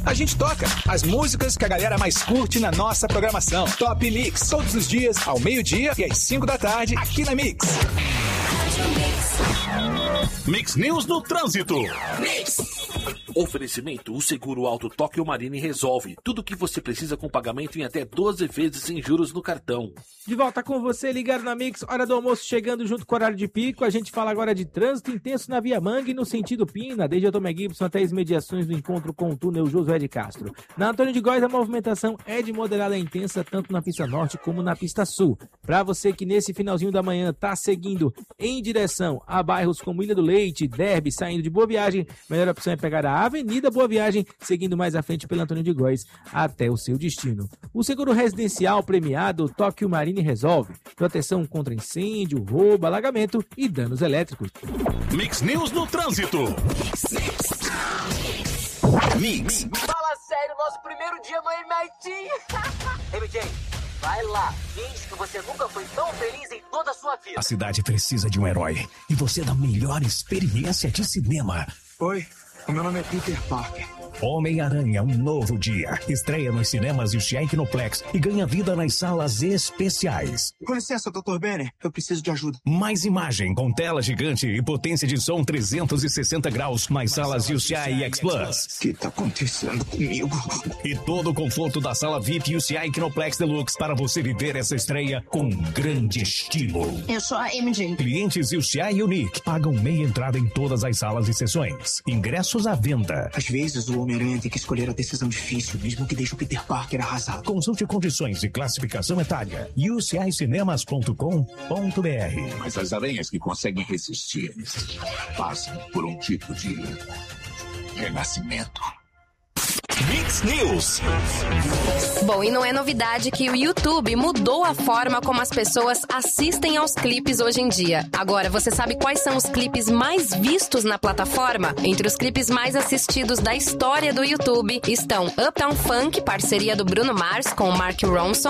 A gente toca as músicas que a galera mais curte na nossa programação. Top Mix, todos os dias, ao meio-dia e às 5 da tarde, aqui na Mix. Mix News no Trânsito. Mix. Oferecimento: o Seguro Auto Tóquio Marine resolve tudo o que você precisa com pagamento em até 12 vezes sem juros no cartão. De volta com você, ligado na Mix, hora do almoço chegando junto com o horário de pico. A gente fala agora de trânsito intenso na Via Mangue no sentido Pina, desde a Tomé Gibson até as imediações do encontro com o túnel Josué de Castro. Na Antônio de Góes, a movimentação é de moderada a intensa, tanto na pista norte como na pista sul. Para você que nesse finalzinho da manhã tá seguindo em direção a bairros como Ilha do Leite, Derby, saindo de Boa Viagem, a melhor opção é pegar a Avenida Boa Viagem, seguindo mais à frente pelo Antônio de Góes até o seu destino. O seguro residencial premiado Tóquio Marine resolve proteção contra incêndio, roubo, alagamento e danos elétricos. Mix News no Trânsito. Mix. Fala sério, nosso primeiro dia no MIT. MJ, vai lá, finge que você nunca foi tão feliz em toda a sua vida. A cidade precisa de um herói e você dá a melhor experiência de cinema. Oi, o meu nome é Peter Parker. Homem-Aranha, um novo dia. Estreia nos cinemas UCI Kinoplex e ganha vida nas salas especiais. Com licença, Dr. Banner, eu preciso de ajuda. Mais imagem com tela gigante e potência de som 360 graus nas salas UCI X Plus. O que tá acontecendo comigo? E todo o conforto da sala VIP UCI Kinoplex Deluxe para você viver essa estreia com grande estilo. Eu sou a MJ. Clientes UCI Unique pagam meia entrada em todas as salas e sessões. Ingressos à venda. Às vezes o Homem-Aranha tem que escolher a decisão difícil, mesmo que deixe o Peter Parker arrasado. Consulte condições e classificação etária. ucicinemas.com.br. Mas as aranhas que conseguem resistir passam por um tipo de renascimento. Mix News. Bom, e não é novidade que o YouTube mudou a forma como as pessoas assistem aos clipes hoje em dia. Agora, você sabe quais são os clipes mais vistos na plataforma? Entre os clipes mais assistidos da história do YouTube estão Uptown Funk, parceria do Bruno Mars com o Mark Ronson,